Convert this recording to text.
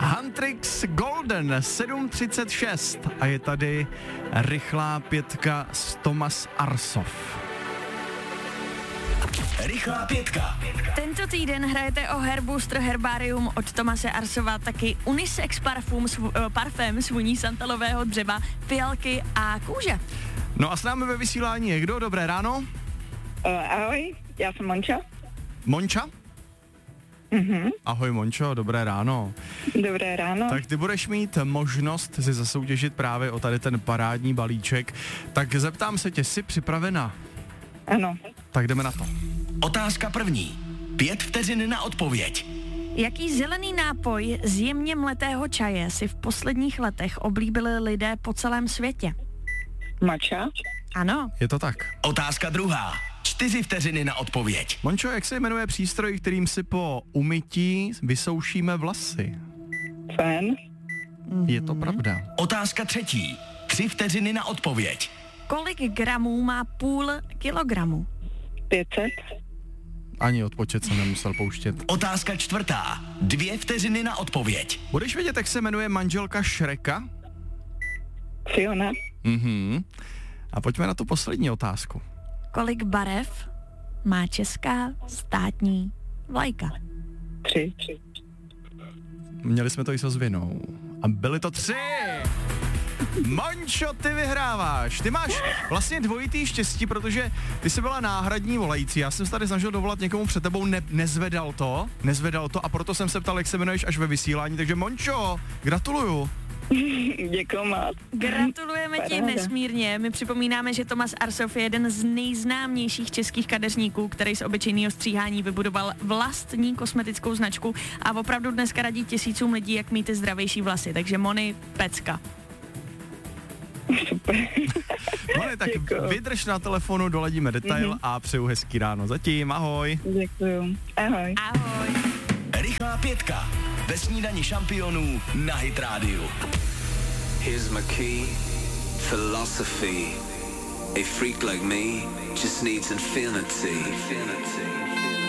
Huntrix Golden 7.36 a je tady rychlá pětka z Thomas Arsov. Rychlá pětka. Tento týden hrajete o Herbooster Herbarium od Thomase Arsova, taky unisex parfém s vůní santalového dřeva, fialky a kůže. No a s námi ve vysílání je kdo? Dobré ráno. Ahoj, já jsem Monča. Monča? Mhm. Ahoj Mončo, dobré ráno. Dobré ráno. Tak ty budeš mít možnost si zasoutěžit právě o tady ten parádní balíček. Tak zeptám se tě, jsi připravena? Ano. Tak jdeme na to. Otázka první. 5 vteřin na odpověď. Jaký zelený nápoj z jemně mletého čaje si v posledních letech oblíbili lidé po celém světě? Mača. Ano. Je to tak. Otázka druhá. 4 vteřiny na odpověď. Mončo, jak se jmenuje přístroj, kterým si po umytí vysoušíme vlasy? Fén. Je to pravda. Otázka třetí. 3 vteřiny na odpověď. Kolik gramů má půl kilogramu? 500. Ani odpočet jsem nemusel pouštět. Otázka čtvrtá. 2 vteřiny na odpověď. Budeš vědět, jak se jmenuje manželka Šreka? Fiona. Mhm. A pojďme na tu poslední otázku. Kolik barev má česká státní vlajka? 3. Měli jsme to i s ozvěnou. A byly to 3! Mončo, ty vyhráváš. Ty máš vlastně dvojitý štěstí, protože ty jsi byla náhradní volající. Já jsem se tady snažil dovolat někomu před tebou, nezvedal to a proto jsem se ptal, jak se jmenuješ až ve vysílání. Takže Mončo, gratuluju. Děkuju moc. Gratulujeme ti Paráda. nesmírně. My připomínáme, že Thomas Arsov je jeden z nejznámějších českých kadeřníků, který z obyčejného stříhání vybudoval vlastní kosmetickou značku a opravdu dneska radí tisícům lidí, jak mít ty zdravější vlasy. Takže Moni, pecka. Super. No tak Děkuju. vydrž na telefonu, doladíme detail a přeju hezký ráno. Zatím, ahoj. Děkuju. Ahoj. Ahoj. Rychlá pětka. Ve snídani šampionů na Hit Radio. Here's my key, philosophy. A freak like me just needs infinity.